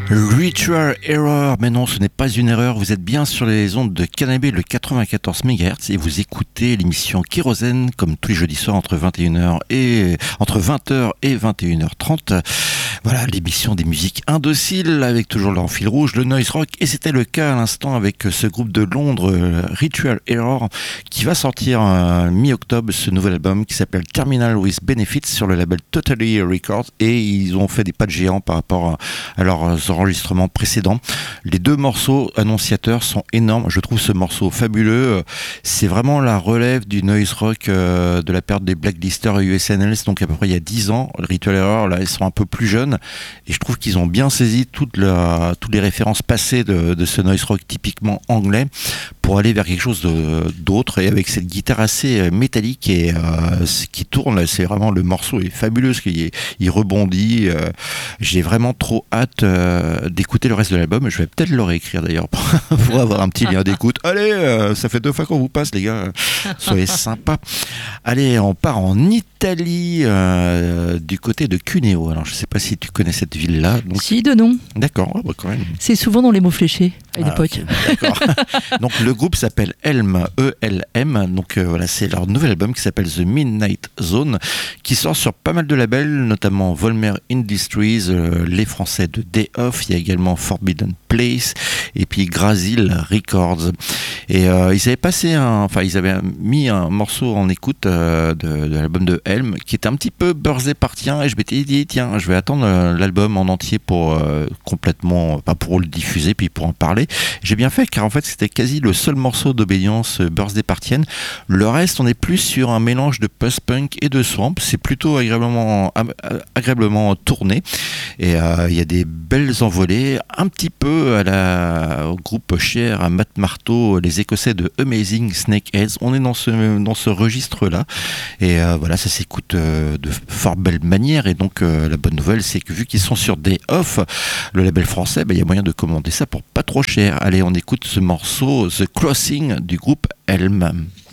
Ritual Error, mais non, ce n'est pas une erreur, vous êtes bien sur les ondes de Canal-B, le 94 MHz, et vous écoutez l'émission Kérosène, comme tous les jeudis soirs, entre 20h et 21h30. Voilà, l'émission des musiques indociles, avec toujours leur fil rouge, le noise rock, et c'était le cas à l'instant avec ce groupe de Londres, Ritual Error, qui va sortir mi-octobre ce nouvel album qui s'appelle Terminal with Benefits sur le label Totally Records, et ils ont fait des pas de géant par rapport à leurs enregistrements précédents. Les deux morceaux annonciateurs sont énormes, je trouve ce morceau fabuleux. C'est vraiment la relève du noise rock de la période des Blacklisters et USNL, donc à peu près il y a 10 ans. Ritual Error, là ils sont un peu plus jeunes, et je trouve qu'ils ont bien saisi toutes les références passées de ce noise rock typiquement anglais pour aller vers quelque chose d'autre, et avec cette guitare assez métallique et qui tourne, c'est vraiment, le morceau est fabuleux, il rebondit. J'ai vraiment trop hâte d'écouter le reste de l'album. Je vais peut-être le réécrire d'ailleurs pour avoir un petit lien d'écoute. Allez, ça fait 2 fois qu'on vous passe, les gars, soyez sympas. Allez, on part en Italie, du côté de Cuneo. Alors je sais pas si tu connais cette ville-là. Donc... Si, de nom. D'accord, bah, quand même. C'est souvent dans les mots fléchés à l'époque. Okay, d'accord. Donc le groupe s'appelle Elm, E-L-M. Donc voilà, c'est leur nouvel album qui s'appelle The Midnight Zone, qui sort sur pas mal de labels, notamment Volmer Industries, les Français de Day Off. Il y a également Forbidden Place et puis Grazil Records. Et ils avaient mis un morceau en écoute de l'album de Elm qui était un petit peu buzzé par Tiens, et je m'étais dit tiens, je vais attendre l'album en entier pour complètement, pour le diffuser puis pour en parler. J'ai bien fait, car en fait c'était quasi le seul morceau d'obédience buzzé par Tienne. Le reste, on est plus sur un mélange de post-punk et de swamp. C'est plutôt agréablement tourné, et il y a des belles envolées, un petit peu au groupe cher à Matt Marteau, les Écossais de Amazing Snakeheads. On est dans ce registre-là, et voilà, ça s'écoute de fort belle manière. Et donc la bonne nouvelle, c'est que vu qu'ils sont sur Day Off, le label français, il y a moyen de commander ça pour pas trop cher. Allez, on écoute ce morceau The Crossing du groupe Elm.